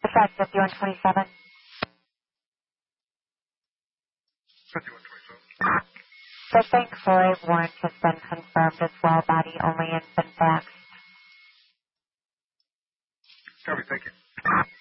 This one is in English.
Besides 5127. 5127. The St. Croix warrant has been confirmed as well, body only, and been faxed. Copy, thank you.